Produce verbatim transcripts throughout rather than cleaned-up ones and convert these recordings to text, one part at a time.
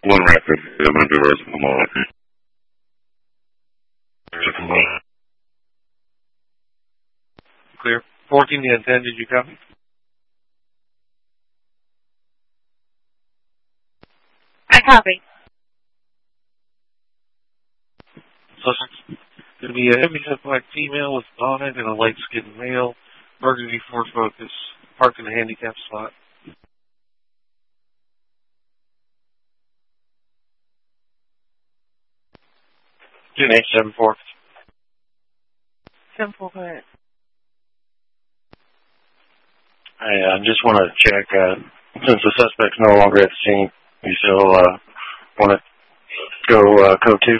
One Rapid, M and Doors, Lamar. Clear. fourteen to ten, did you copy? I copy. So it's going to be a heavy-set black female with bonnet and a light-skinned male. Burgundy Ford Focus. Parked in a handicap slot. Two eight seven four. seven four, go ahead. I uh, just want to check, uh, since the suspect's no longer at the scene, you still uh, want to go uh, code two?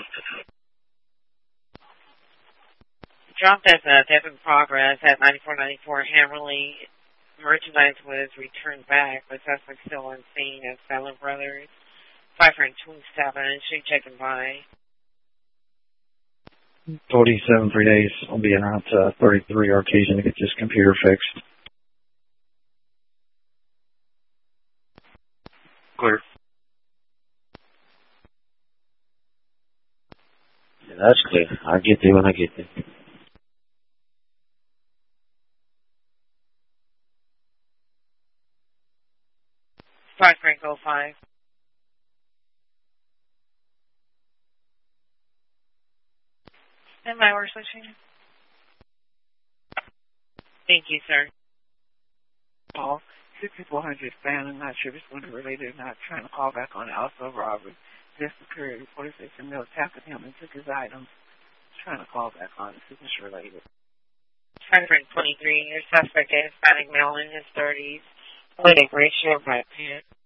Dropped as a death in progress at ninety-four ninety-four Hammerly. Merchandise was returned back, but suspect still on scene at Fallon Brothers. five twenty-seven, should checking by. forty-seven, three days. I'll be around uh, thirty-three Artesian to get this computer fixed. Clear. Yeah, that's clear. I get there when I get there. five Franco five. And my work switching. Thank you, sir. Paul, sixty-four hundred fan. I'm not sure if it's going to be related or not. Trying to call back on Alpha robbery. This occurred. Reporter station Mill attacked him and took his items. Trying to call back on. This is related. five twenty-three. Your suspect is Hispanic male in his thirties. With a gray shirt, black pants.